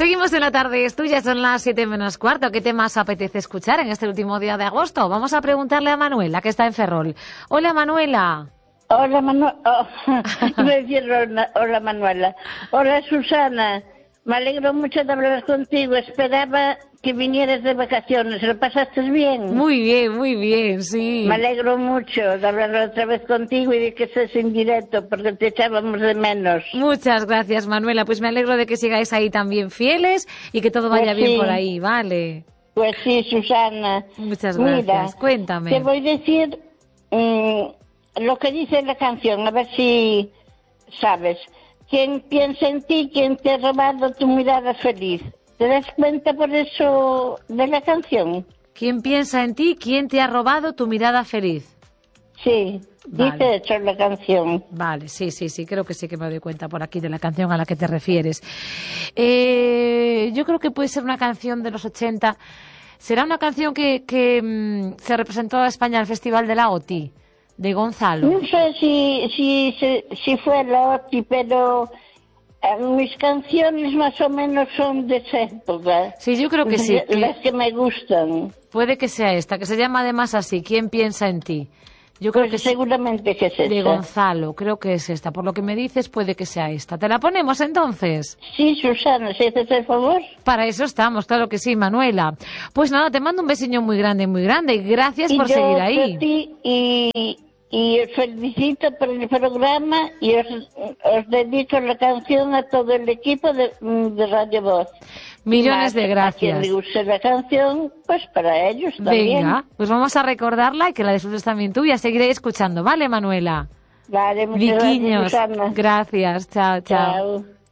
Seguimos en la tarde, ya son las 7 menos cuarto. ¿Qué temas apetece escuchar en este último día de agosto? Vamos a preguntarle a Manuela, que está en Ferrol. Hola, Manuela. Hola, hola, Manuela. Hola, Susana. Me alegro mucho de hablar contigo. Esperaba que vinieras de vacaciones. ¿Lo pasaste bien? Muy bien, sí. Me alegro mucho de hablar otra vez contigo y de que estés en directo, porque te echábamos de menos. Muchas gracias, Manuela. Pues me alegro de que sigáis ahí también fieles y que todo vaya bien por ahí, ¿vale? Pues sí, Susana. Muchas gracias. Mira, cuéntame. Te voy a decir lo que dice la canción, a ver si sabes. ¿Quién piensa en ti? ¿Quién te ha robado tu mirada feliz? ¿Te das cuenta por eso de la canción? ¿Quién piensa en ti? ¿Quién te ha robado tu mirada feliz? Sí, vale. Dice eso la canción. Vale, sí, creo que sí que me doy cuenta por aquí de la canción a la que te refieres. Yo creo que puede ser una canción de los 80. ¿Será una canción que se representó a España en el Festival de la OTI, de Gonzalo? No sé si fue la OTI, pero mis canciones más o menos son de esa época. Sí, yo creo que sí. Las que me gustan. Puede que sea esta, que se llama además así, ¿Quién piensa en ti? Yo creo que seguramente que es esta. De Gonzalo, creo que es esta. Por lo que me dices, puede que sea esta. ¿Te la ponemos entonces? Sí, Susana, ¿si haces el favor? Para eso estamos, claro que sí, Manuela. Pues nada, te mando un besiño muy grande y gracias por seguir ahí. Y os felicito por el programa y os dedico la canción a todo el equipo de Radio Voz. Millones de gracias. A quien le guste la canción, pues para ellos también. Venga, pues vamos a recordarla y que la disfrutes también tú y a seguir escuchando, ¿vale, Manuela? Vale, muchas gracias, Susana. Gracias, chao. Chao.